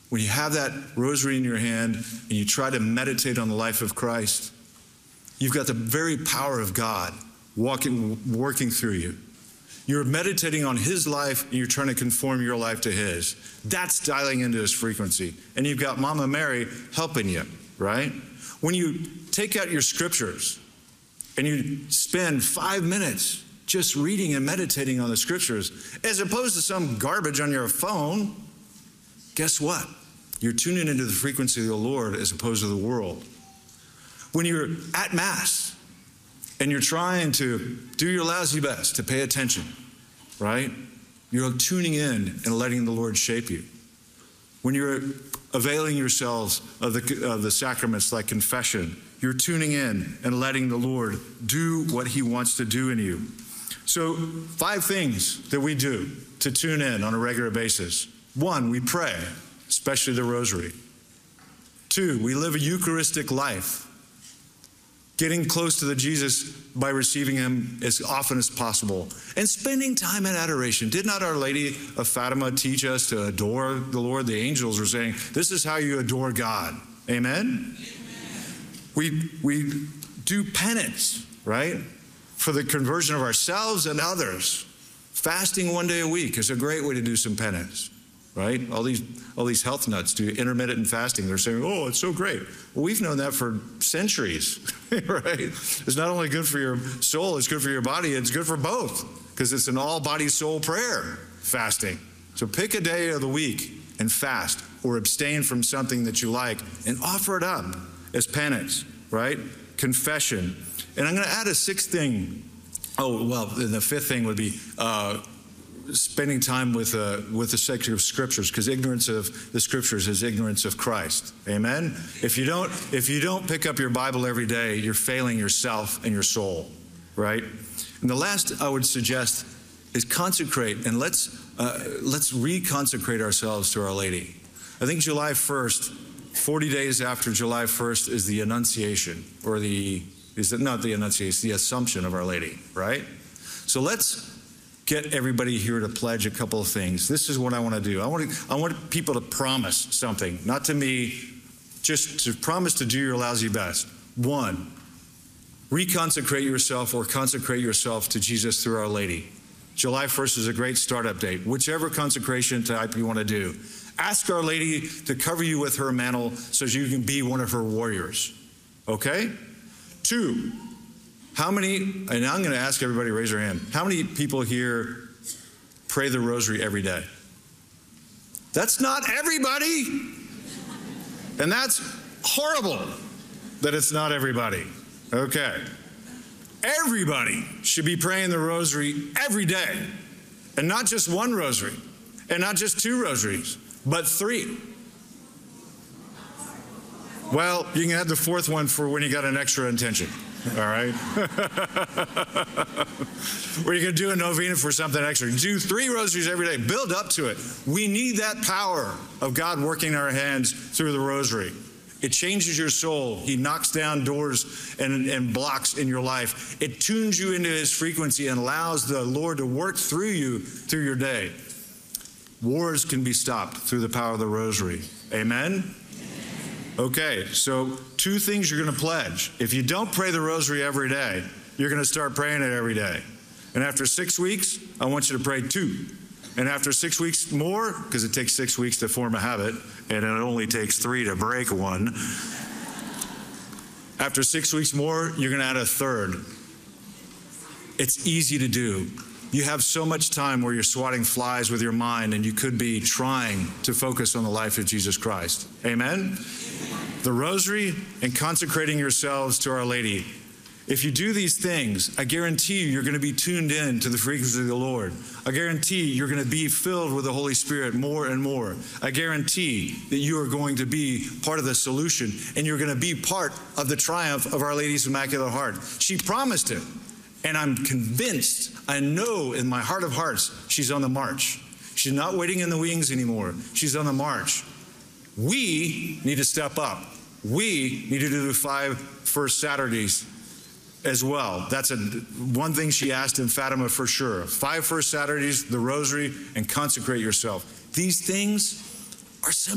when you have that rosary in your hand and you try to meditate on the life of Christ, you've got the very power of God working through you. You're meditating on his life and you're trying to conform your life to his. That's dialing into his frequency. And you've got Mama Mary helping you, right? When you take out your scriptures and you spend 5 minutes just reading and meditating on the scriptures, as opposed to some garbage on your phone, guess what? You're tuning into the frequency of the Lord as opposed to the world. When you're at Mass and you're trying to do your lousy best to pay attention, right? You're tuning in and letting the Lord shape you. When you're availing yourselves of the sacraments like confession, you're tuning in and letting the Lord do what he wants to do in you. So 5 things that we do to tune in on a regular basis. 1, we pray, especially the rosary. 2, we live a Eucharistic life, getting close to the Jesus by receiving him as often as possible and spending time in adoration. Did not Our Lady of Fatima teach us to adore the Lord? The angels were saying, this is how you adore God. Amen? Amen. We do penance, right? For the conversion of ourselves and others. Fasting 1 day a week is a great way to do some penance, right? All these health nuts do intermittent fasting. They're saying, oh, it's so great. Well, we've known that for centuries, right? It's not only good for your soul, it's good for your body, it's good for both, because it's an all-body-soul prayer, fasting. So pick a day of the week and fast, or abstain from something that you like, and offer it up as penance, right? Confession. And I'm going to add a 6th thing. Oh, well, the 5th thing would be spending time with the sacred scriptures, because ignorance of the scriptures is ignorance of Christ. Amen? If you don't pick up your Bible every day, you're failing yourself and your soul, right? And the last I would suggest is consecrate, and let's reconsecrate ourselves to Our Lady. I think July 1st, 40 days after July 1st, is the Annunciation, or not the Annunciation, the Assumption of Our Lady, right? So let's get everybody here to pledge a couple of things. This is what I want to do. I want people to promise something, not to me, just to promise to do your lousy best. 1, reconsecrate yourself or consecrate yourself to Jesus through Our Lady. July 1st is a great startup date. Whichever consecration type you want to do. Ask Our Lady to cover you with her mantle so you can be one of her warriors. Okay? 2, how many, and I'm going to ask everybody to raise their hand, how many people here pray the rosary every day? That's not everybody. And that's horrible that it's not everybody. Okay. Everybody should be praying the rosary every day. And not just 1 rosary. And not just 2 rosaries, but 3. Well, you can add the 4th one for when you got an extra intention. All right? Or you can do a novena for something extra. Do 3 rosaries every day. Build up to it. We need that power of God working our hands through the rosary. It changes your soul. He knocks down doors and blocks in your life. It tunes you into his frequency and allows the Lord to work through you through your day. Wars can be stopped through the power of the rosary. Amen? Okay, so 2 things you're going to pledge. If you don't pray the rosary every day, you're going to start praying it every day. And after 6 weeks, I want you to pray 2. And after 6 weeks more, because it takes 6 weeks to form a habit, and it only takes 3 to break one. After 6 weeks more, you're going to add a 3rd. It's easy to do. You have so much time where you're swatting flies with your mind, and you could be trying to focus on the life of Jesus Christ. Amen? The rosary and consecrating yourselves to Our Lady. If you do these things, I guarantee you're going to be tuned in to the frequency of the Lord. I guarantee you're going to be filled with the Holy Spirit more and more. I guarantee that you are going to be part of the solution, and you're going to be part of the triumph of Our Lady's Immaculate Heart. She promised it, and I'm convinced, I know in my heart of hearts, she's on the march. She's not waiting in the wings anymore. She's on the march. We need to step up. We need to do the 5 first Saturdays as well. That's one thing she asked in Fatima for sure. 5 first Saturdays, the rosary, and consecrate yourself. These things are simple.